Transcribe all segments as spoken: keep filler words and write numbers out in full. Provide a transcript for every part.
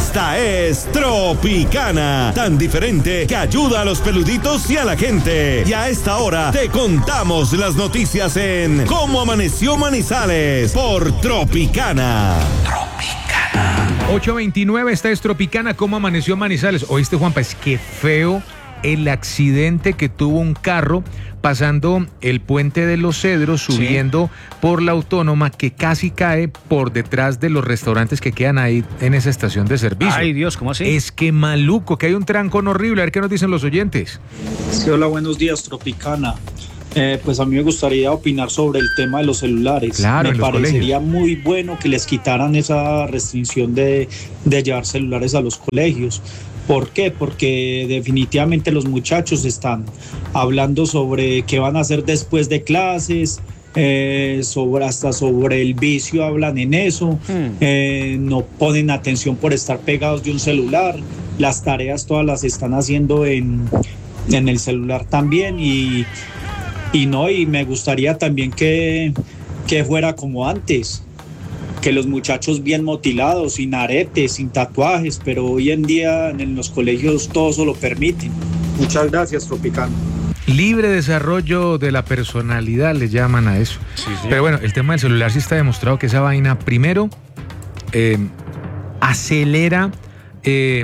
Esta es Tropicana, tan diferente que ayuda a los peluditos y a la gente. Y a esta hora te contamos las noticias en Cómo Amaneció Manizales por Tropicana. Tropicana. ocho veintinueve, esta es Tropicana, ¿Cómo Amaneció Manizales? ¿Oíste, Juanpa? Es que feo el accidente que tuvo un carro pasando el puente de los Cedros, subiendo sí. por la Autónoma, que casi cae por detrás de los restaurantes que quedan ahí en esa estación de servicio. Ay, Dios, ¿cómo así? Es que maluco, que hay un trancón horrible. A ver qué nos dicen los oyentes. Sí, hola, buenos días, Tropicana. Eh, pues a mí me gustaría opinar sobre el tema de los celulares. Claro, me parecería colegios. muy bueno que les quitaran esa restricción de, de llevar celulares a los colegios. ¿Por qué? Porque definitivamente los muchachos están hablando sobre qué van a hacer después de clases, eh, sobre, hasta sobre el vicio hablan en eso, hmm. eh, no ponen atención por estar pegados de un celular, las tareas todas las están haciendo en, en el celular también y, y no, y me gustaría también que, que fuera como antes. Que los muchachos bien motilados, sin aretes, sin tatuajes, pero hoy en día en los colegios todo eso lo permiten. Muchas gracias, Tropicana. Libre desarrollo de la personalidad le llaman a eso. Sí, sí. Pero bueno, el tema del celular sí está demostrado que esa vaina, primero, eh, acelera eh,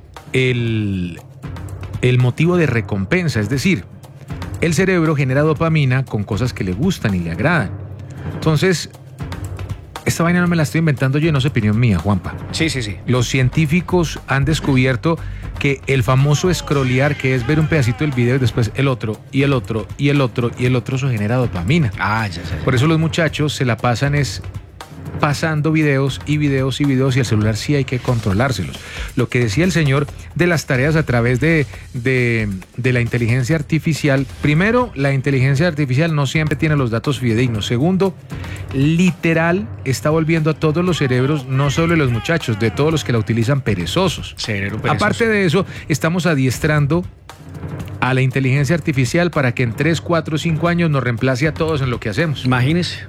el, el motivo de recompensa. Es decir, el cerebro genera dopamina con cosas que le gustan y le agradan. Entonces, esta vaina no me la estoy inventando yo, no es opinión mía, Juanpa. Sí, sí, sí. Los científicos han descubierto que el famoso scrollear, que es ver un pedacito del video y después el otro, y el otro, y el otro, y el otro, eso genera dopamina. Ah, ya, ya, ya. Por eso los muchachos se la pasan es pasando videos y videos y videos, y el celular sí hay que controlárselos. Lo que decía el señor de las tareas a través de, de, de la inteligencia artificial. Primero, la inteligencia artificial no siempre tiene los datos fidedignos. Segundo, literal está volviendo a todos los cerebros, no solo de los muchachos, de todos los que la utilizan, perezosos. Cerebro perezoso. Aparte de eso, estamos adiestrando a la inteligencia artificial para que en tres, cuatro, cinco años nos reemplace a todos en lo que hacemos. Imagínese.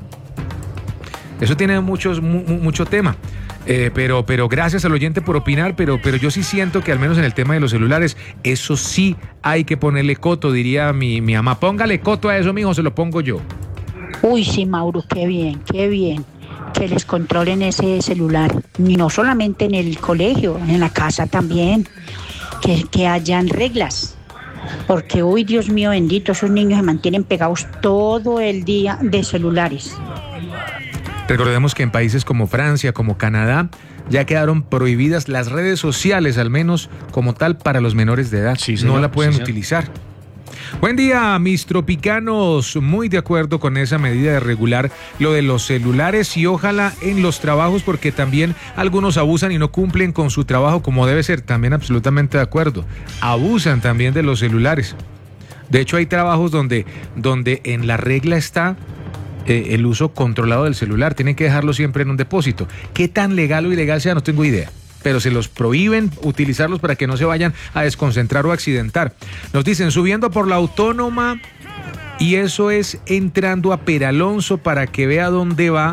Eso tiene muchos, mu, mucho tema, eh, pero, pero gracias al oyente por opinar, pero, pero yo sí siento que al menos en el tema de los celulares, eso sí hay que ponerle coto, diría mi, mi mamá. Póngale coto a eso, mijo, se lo pongo yo. Uy, sí, Mauro, qué bien, qué bien que les controlen ese celular. Y no solamente en el colegio, en la casa también, que, que hayan reglas. Porque, uy, Dios mío bendito, esos niños se mantienen pegados todo el día de celulares. Recordemos que en países como Francia, como Canadá, ya quedaron prohibidas las redes sociales, al menos como tal, para los menores de edad. Sí, señor, no la pueden sí, utilizar. Buen día, mis tropicanos. Muy de acuerdo con esa medida de regular lo de los celulares y ojalá en los trabajos, porque también algunos abusan y no cumplen con su trabajo como debe ser. También absolutamente de acuerdo. Abusan también de los celulares. De hecho, hay trabajos donde, donde en la regla está Eh, el uso controlado del celular, tienen que dejarlo siempre en un depósito. ¿Qué tan legal o ilegal sea? No tengo idea, pero se los prohíben utilizarlos para que no se vayan a desconcentrar o accidentar. Nos dicen, subiendo por la Autónoma, y eso es entrando a Peralonso para que vea dónde va,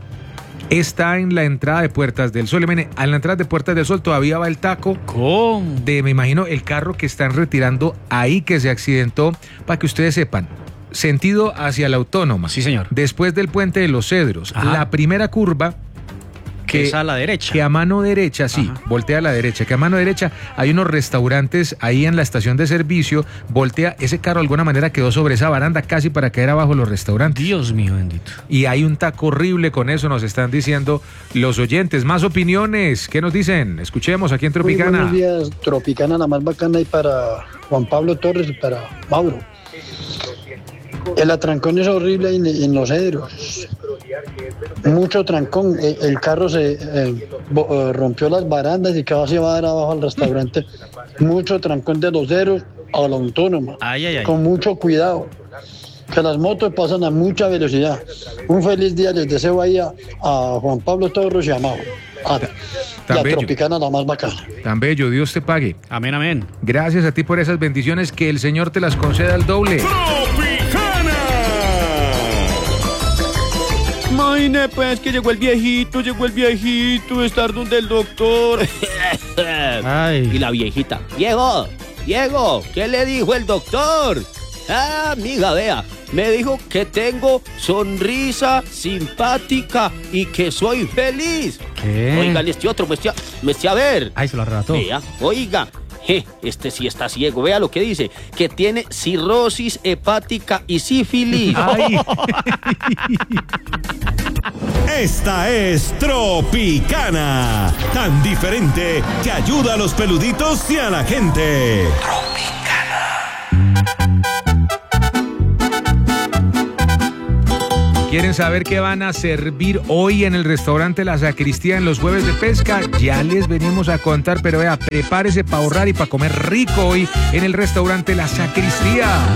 está en la entrada de Puertas del Sol. Mene, a la entrada de Puertas del Sol todavía va el taco. ¿Cómo? De, me imagino, el carro que están retirando ahí, que se accidentó, para que ustedes sepan. Sentido hacia la Autónoma. Sí, señor. Después del puente de los Cedros. Ajá. La primera curva que es a la derecha. Que a mano derecha, sí, ajá, voltea a la derecha. Que a mano derecha hay unos restaurantes ahí en la estación de servicio. Voltea, ese carro de alguna manera quedó sobre esa baranda casi para caer abajo los restaurantes. Dios mío bendito. Y hay un taco horrible con eso, nos están diciendo los oyentes. Más opiniones, ¿qué nos dicen? Escuchemos aquí en Tropicana. Muy buenos días, Tropicana, la más bacana, y para Juan Pablo Torres y para Mauro. El atrancón es horrible en, en los Cedros. Mucho trancón. El, el carro se eh, bo, eh, rompió las barandas y casi va a dar abajo al restaurante. Mucho trancón de los Cedros a la Autónoma. Ay, ay, ay. Con mucho cuidado. Que las motos pasan a mucha velocidad. Un feliz día les deseo ahí a, a Juan Pablo Torres y a Mauro. A, y a Tropicana, la más bacana. Tan bello, Dios te pague. Amén, amén. Gracias a ti por esas bendiciones, que el Señor te las conceda al doble. ¡Tropicana! Imagine pues que llegó el viejito, llegó el viejito, estar donde el doctor. Ay. Y la viejita, Diego, Diego, ¿qué le dijo el doctor? Ah, amiga, vea, me dijo que tengo sonrisa simpática y que soy feliz. ¿Qué? Oiga, este otro, me estoy a, me estoy a ver. Ay, se lo arrebató. Vea, oiga, je, este sí está ciego, vea lo que dice, que tiene cirrosis hepática y sífilis. Ay. Esta es Tropicana, tan diferente que ayuda a los peluditos y a la gente. ¿Quieren saber qué van a servir hoy en el restaurante La Sacristía en los jueves de pesca? Ya les venimos a contar, pero vea, prepárese para ahorrar y para comer rico hoy en el restaurante La Sacristía.